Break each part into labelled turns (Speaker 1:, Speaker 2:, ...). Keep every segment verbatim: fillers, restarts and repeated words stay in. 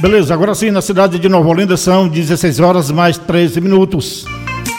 Speaker 1: Beleza, agora sim, na cidade de Nova Olinda são dezesseis horas mais treze minutos.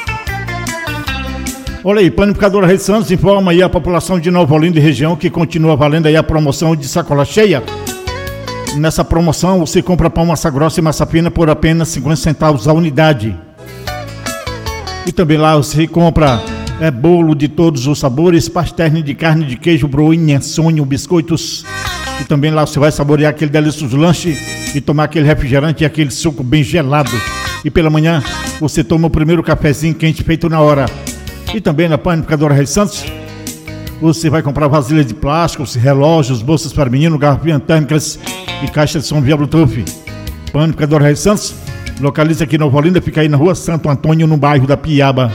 Speaker 1: Olha aí, Panificadora Rei Santos informa aí a população de Nova Olinda e região que continua valendo aí a promoção de sacola cheia. Nessa promoção você compra pão massa grossa e massa fina por apenas cinquenta centavos a unidade. E também lá você compra é, bolo de todos os sabores, pastéis de carne, de queijo, broinha, sonho, biscoitos. E também lá você vai saborear aquele delicioso lanche e tomar aquele refrigerante e aquele suco bem gelado. E pela manhã você toma o primeiro cafezinho quente feito na hora. E também na Panificadora Rei Santos você vai comprar vasilhas de plásticos, relógios, bolsas para menino, garrafinhas térmicas e caixas de som via Bluetooth. Panificadora Rei Santos localiza aqui em Nova Olinda, fica aí na rua Santo Antônio, no bairro da Piaba.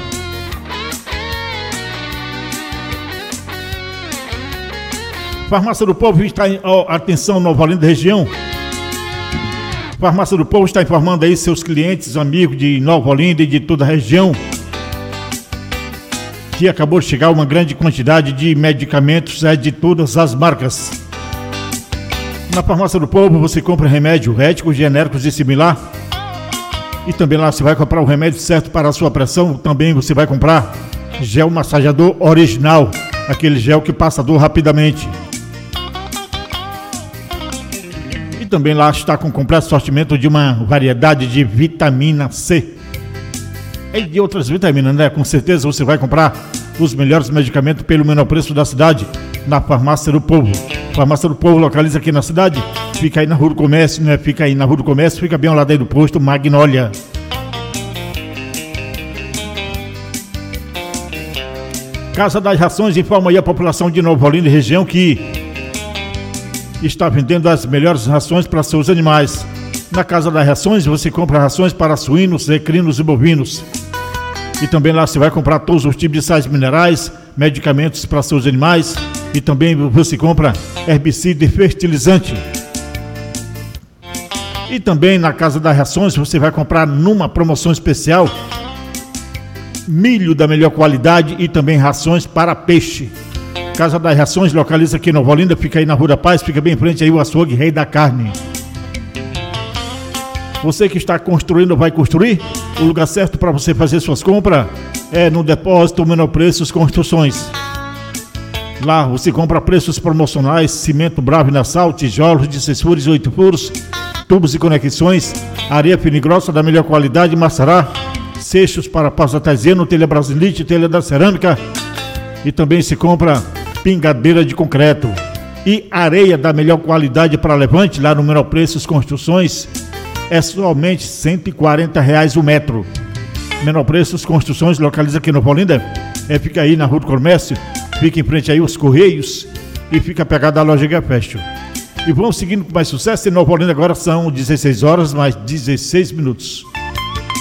Speaker 1: Farmácia do Povo está em oh, atenção, Nova Olinda região. Farmácia do Povo está informando aí seus clientes, amigos de Nova Olinda e de toda a região que acabou de chegar uma grande quantidade de medicamentos é, de todas as marcas. Na Farmácia do Povo você compra remédio éticos, genéricos e similar. E também lá você vai comprar o remédio certo para a sua pressão. Também você vai comprar gel massageador original, aquele gel que passa dor rapidamente. E também lá está com completo sortimento de uma variedade de vitamina C. E de outras vitaminas, né? Com certeza você vai comprar os melhores medicamentos pelo menor preço da cidade na Farmácia do Povo. Farmácia do Povo localiza aqui na cidade, fica aí na Rua do Comércio, né? Fica aí na Rua do Comércio, fica bem ao lado aí do posto Magnólia. Casa das Rações informa aí a população de Nova Olinda e região que está vendendo as melhores rações para seus animais. Na Casa das Rações você compra rações para suínos, equinos e bovinos. E também lá você vai comprar todos os tipos de sais minerais, medicamentos para seus animais. E também você compra herbicida e fertilizante. E também na Casa das Rações você vai comprar numa promoção especial milho da melhor qualidade e também rações para peixe. Casa das Rações localiza aqui em Nova Olinda, fica aí na Rua da Paz, fica bem em frente aí o açougue Rei da Carne. Você que está construindo ou vai construir, o lugar certo para você fazer suas compras é no Depósito Menor Preços Construções. Lá você compra preços promocionais, cimento Bravo e Nassau, tijolos de seis furos e oito furos, tubos e conexões, areia fina e grossa da melhor qualidade, maçará, seixos para passo artesiano, telha brasilite, telha da cerâmica. E também se compra pingadeira de concreto e areia da melhor qualidade para levante, lá no Menor Preços Construções. É somente cento e quarenta reais o metro. Menor Preços Construções localiza aqui em Nova Olinda. É, fica aí na Rua do Comércio, fica em frente aí os Correios e fica pegado à loja Gafesto. E vamos seguindo com mais sucesso em Nova Olinda. Agora são dezesseis horas mais dezesseis minutos.